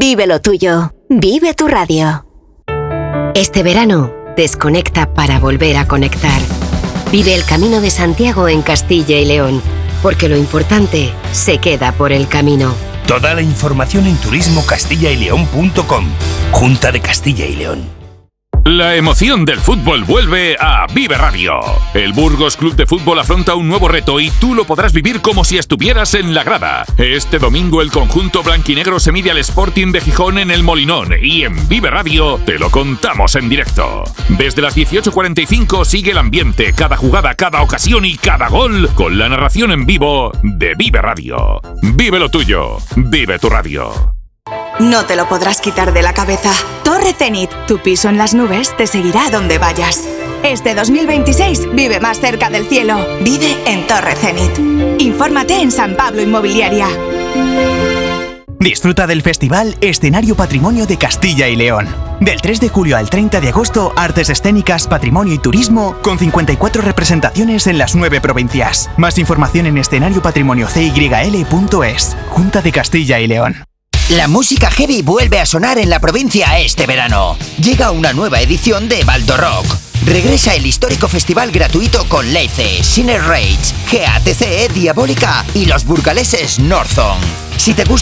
Vive lo tuyo. Vive tu radio. Este verano, desconecta para volver a conectar. Vive el Camino de Santiago en Castilla y León, porque lo importante se queda por el camino. Toda la información en turismocastillaileón.com. Junta de Castilla y León. La emoción del fútbol vuelve a Vive Radio. El Burgos Club de Fútbol afronta un nuevo reto y tú lo podrás vivir como si estuvieras en la grada. Este domingo el conjunto blanquinegro se mide al Sporting de Gijón en el Molinón y en Vive Radio te lo contamos en directo. Desde las 18:45 sigue el ambiente, cada jugada, cada ocasión y cada gol con la narración en vivo de Vive Radio. Vive lo tuyo, vive tu radio. No te lo podrás quitar de la cabeza. Torre Zenit, tu piso en las nubes, te seguirá donde vayas. Este 2026 vive más cerca del cielo. Vive en Torre Zenit. Infórmate en San Pablo Inmobiliaria. Disfruta del festival Escenario Patrimonio de Castilla y León. Del 3 de julio al 30 de agosto, artes escénicas, patrimonio y turismo, con 54 representaciones en las 9 provincias. Más información en escenariopatrimoniocyl.es. Junta de Castilla y León. La música heavy vuelve a sonar en la provincia este verano. Llega una nueva edición de Baldo Rock. Regresa el histórico festival gratuito con Leice, Sinner Rage, GATC, Diabólica y los burgaleses Northon. Si te gusta